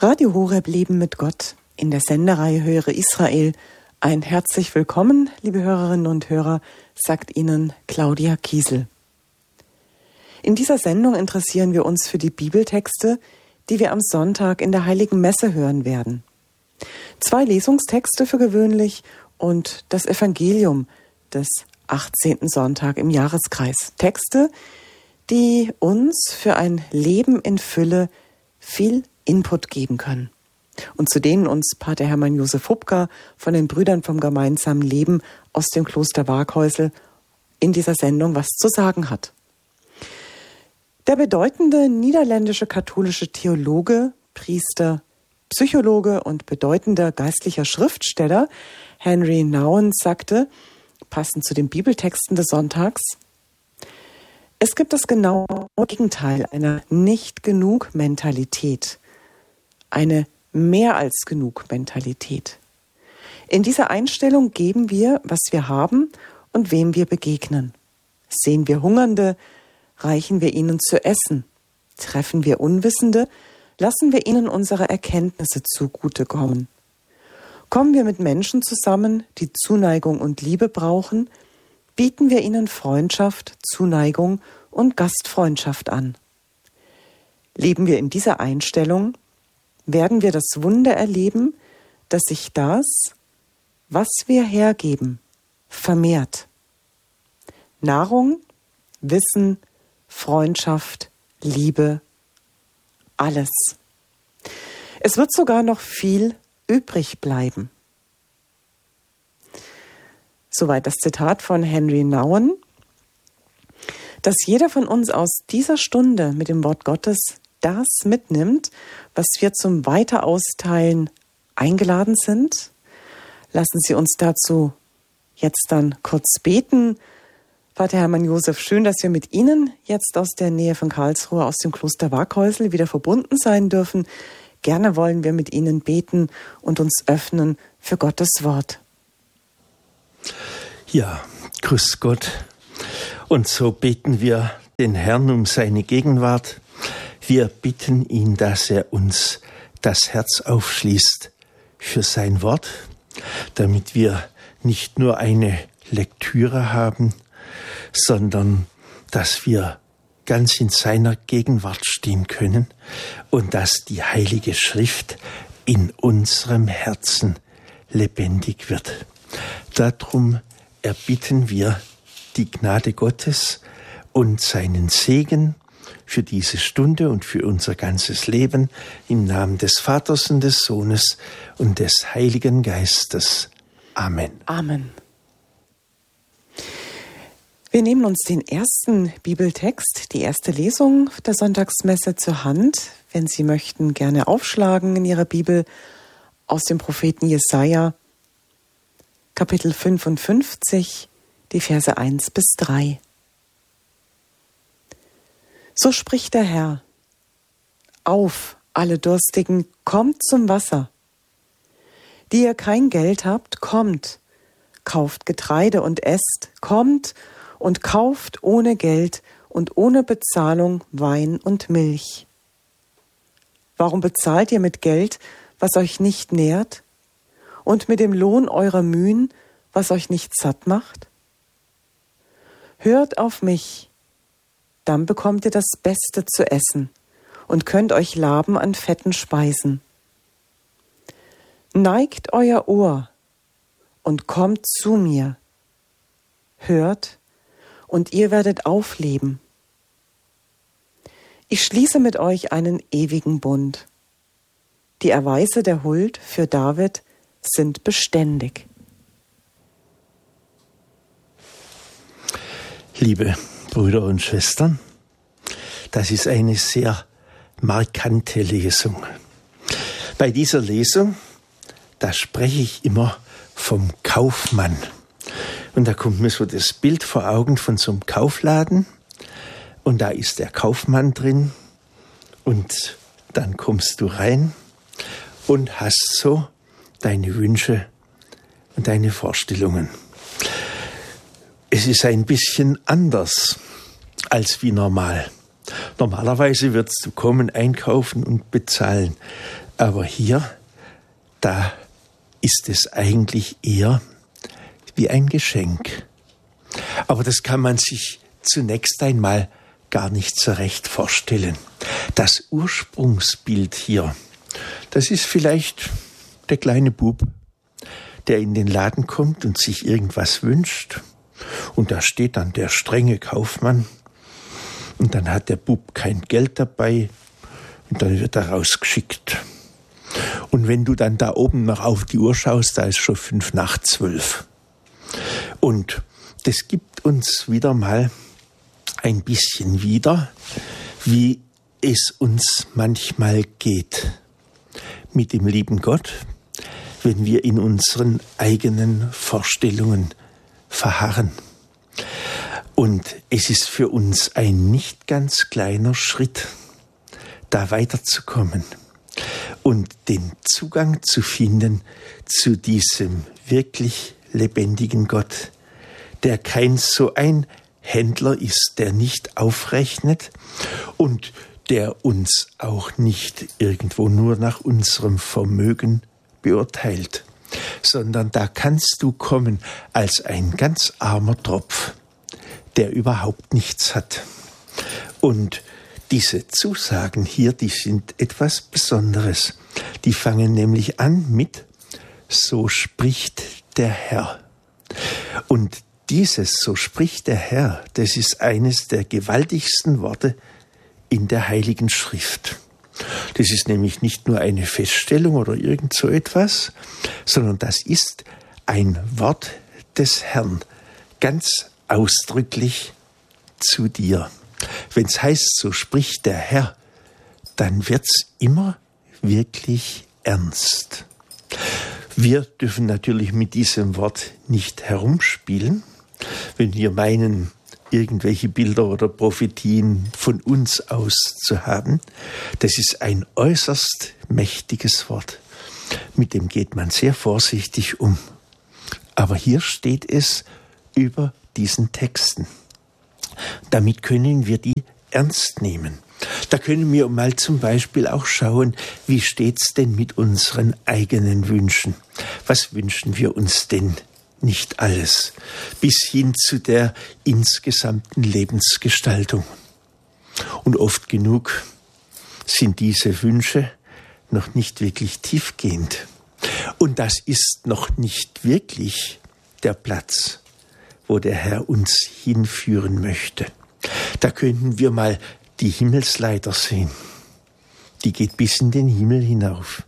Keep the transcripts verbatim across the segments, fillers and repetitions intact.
Radio Horeb Leben mit Gott in der Sendereihe Höre Israel. Ein herzlich willkommen, liebe Hörerinnen und Hörer, sagt Ihnen Claudia Kiesel. In dieser Sendung interessieren wir uns für die Bibeltexte, die wir am Sonntag in der Heiligen Messe hören werden. Zwei Lesungstexte für gewöhnlich und das Evangelium des achtzehnten Sonntag im Jahreskreis. Texte, die uns für ein Leben in Fülle viel Input geben können und zu denen uns Pater Hermann Josef Hupka von den Brüdern vom gemeinsamen Leben aus dem Kloster Waghäusel in dieser Sendung was zu sagen hat. Der bedeutende niederländische katholische Theologe, Priester, Psychologe und bedeutender geistlicher Schriftsteller Henry Nouwen sagte, passend zu den Bibeltexten des Sonntags: Es gibt das genaue Gegenteil einer Nicht-Genug-Mentalität, eine Mehr-als-Genug-Mentalität. In dieser Einstellung geben wir, was wir haben und wem wir begegnen. Sehen wir Hungernde, reichen wir ihnen zu essen. Treffen wir Unwissende, lassen wir ihnen unsere Erkenntnisse zugutekommen. Kommen wir mit Menschen zusammen, die Zuneigung und Liebe brauchen, bieten wir ihnen Freundschaft, Zuneigung und Gastfreundschaft an. Leben wir in dieser Einstellung, werden wir das Wunder erleben, dass sich das, was wir hergeben, vermehrt. Nahrung, Wissen, Freundschaft, Liebe, alles. Es wird sogar noch viel übrig bleiben. Soweit das Zitat von Henry Nouwen. Dass jeder von uns aus dieser Stunde mit dem Wort Gottes das mitnimmt, was wir zum Weiterausteilen eingeladen sind. Lassen Sie uns dazu jetzt dann kurz beten. Pater Hermann Josef, schön, dass wir mit Ihnen jetzt aus der Nähe von Karlsruhe, aus dem Kloster Waghäusel wieder verbunden sein dürfen. Gerne wollen wir mit Ihnen beten und uns öffnen für Gottes Wort. Ja, grüß Gott. Und so beten wir den Herrn um seine Gegenwart. Wir bitten ihn, dass er uns das Herz aufschließt für sein Wort, damit wir nicht nur eine Lektüre haben, sondern dass wir ganz in seiner Gegenwart stehen können und dass die Heilige Schrift in unserem Herzen lebendig wird. Darum erbitten wir die Gnade Gottes und seinen Segen für diese Stunde und für unser ganzes Leben im Namen des Vaters und des Sohnes und des Heiligen Geistes. Amen. Amen. Wir nehmen uns den ersten Bibeltext, die erste Lesung der Sonntagsmesse zur Hand. Wenn Sie möchten, gerne aufschlagen in Ihrer Bibel aus dem Propheten Jesaja, Kapitel fünfundfünfzig, die Verse eins bis drei. So spricht der Herr: Auf, alle Durstigen, kommt zum Wasser. Die ihr kein Geld habt, kommt, kauft Getreide und esst, kommt und kauft ohne Geld und ohne Bezahlung Wein und Milch. Warum bezahlt ihr mit Geld, was euch nicht nährt, und mit dem Lohn eurer Mühen, was euch nicht satt macht? Hört auf mich, dann bekommt ihr das Beste zu essen und könnt euch laben an fetten Speisen. Neigt euer Ohr und kommt zu mir. Hört, und ihr werdet aufleben. Ich schließe mit euch einen ewigen Bund. Die Erweise der Huld für David sind beständig. Liebe Brüder und Schwestern, das ist eine sehr markante Lesung. Bei dieser Lesung, da spreche ich immer vom Kaufmann. Und da kommt mir so das Bild vor Augen von so einem Kaufladen. Und da ist der Kaufmann drin. Und dann kommst du rein und hast so deine Wünsche und deine Vorstellungen. Es ist ein bisschen anders als wie normal. Normalerweise würdest du kommen, einkaufen und bezahlen. Aber hier, da ist es eigentlich eher wie ein Geschenk. Aber das kann man sich zunächst einmal gar nicht so recht vorstellen. Das Ursprungsbild hier, das ist vielleicht der kleine Bub, der in den Laden kommt und sich irgendwas wünscht. Und da steht dann der strenge Kaufmann und dann hat der Bub kein Geld dabei und dann wird er rausgeschickt. Und wenn du dann da oben noch auf die Uhr schaust, da ist schon fünf nach zwölf. Und das gibt uns wieder mal ein bisschen wieder, wie es uns manchmal geht mit dem lieben Gott, wenn wir in unseren eigenen Vorstellungen verharren. Und es ist für uns ein nicht ganz kleiner Schritt, da weiterzukommen und den Zugang zu finden zu diesem wirklich lebendigen Gott, der kein so ein Händler ist, der nicht aufrechnet und der uns auch nicht irgendwo nur nach unserem Vermögen beurteilt, sondern da kannst du kommen als ein ganz armer Tropf, der überhaupt nichts hat. Und diese Zusagen hier, die sind etwas Besonderes. Die fangen nämlich an mit "So spricht der Herr". Und dieses "So spricht der Herr", das ist eines der gewaltigsten Worte in der Heiligen Schrift. Das ist nämlich nicht nur eine Feststellung oder irgend so etwas, sondern das ist ein Wort des Herrn, ganz ausdrücklich zu dir. Wenn es heißt, so spricht der Herr, dann wird's immer wirklich ernst. Wir dürfen natürlich mit diesem Wort nicht herumspielen. Wenn wir meinen, irgendwelche Bilder oder Prophetien von uns aus zu haben, das ist ein äußerst mächtiges Wort. Mit dem geht man sehr vorsichtig um. Aber hier steht es über diesen Texten. Damit können wir die ernst nehmen. Da können wir mal zum Beispiel auch schauen, wie steht's denn mit unseren eigenen Wünschen? Was wünschen wir uns denn? Nicht alles, bis hin zu der insgesamten Lebensgestaltung. Und oft genug sind diese Wünsche noch nicht wirklich tiefgehend. Und das ist noch nicht wirklich der Platz, wo der Herr uns hinführen möchte. Da könnten wir mal die Himmelsleiter sehen. Die geht bis in den Himmel hinauf.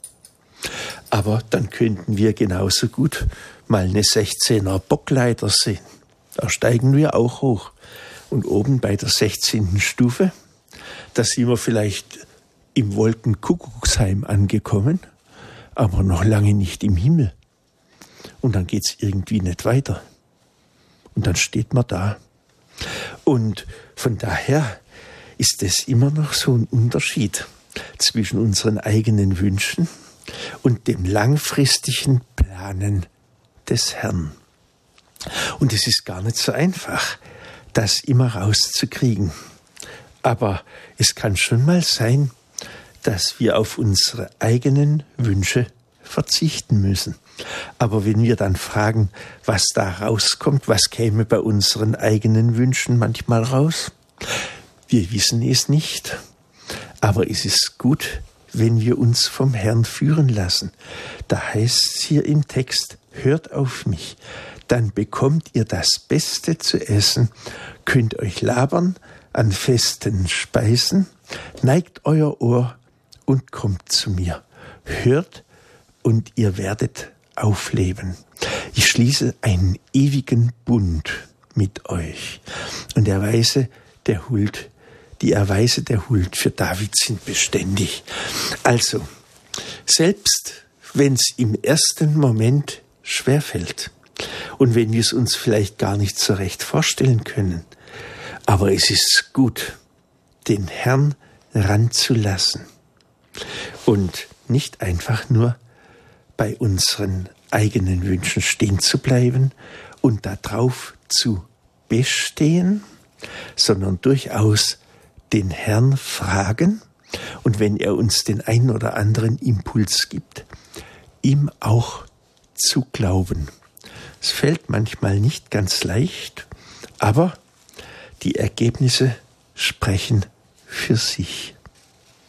Aber dann könnten wir genauso gut mal eine sechzehner Bockleiter sehen. Da steigen wir auch hoch. Und oben bei der sechzehnten Stufe, da sind wir vielleicht im Wolkenkuckucksheim angekommen, aber noch lange nicht im Himmel. Und dann geht's irgendwie nicht weiter. Und dann steht man da. Und von daher ist es immer noch so ein Unterschied zwischen unseren eigenen Wünschen und dem langfristigen Planen des Herrn. Und es ist gar nicht so einfach, das immer rauszukriegen. Aber es kann schon mal sein, dass wir auf unsere eigenen Wünsche verzichten müssen. Aber wenn wir dann fragen, was da rauskommt, was käme bei unseren eigenen Wünschen manchmal raus? Wir wissen es nicht. Aber es ist gut, wenn wir uns vom Herrn führen lassen. Da heißt es hier im Text, hört auf mich, dann bekommt ihr das Beste zu essen, könnt euch labern an festen Speisen, neigt euer Ohr und kommt zu mir. Hört und ihr werdet aufleben. Ich schließe einen ewigen Bund mit euch. Und der Weise der Huld, die Erweise der Huld für David sind beständig. Also, selbst wenn es im ersten Moment schwerfällt und wenn wir es uns vielleicht gar nicht so recht vorstellen können, aber es ist gut, den Herrn ranzulassen und nicht einfach nur bei unseren eigenen Wünschen stehen zu bleiben und darauf zu bestehen, sondern durchaus den Herrn fragen Und wenn er uns den einen oder anderen Impuls gibt, ihm auch zu glauben. Es fällt manchmal nicht ganz leicht, aber die Ergebnisse sprechen für sich.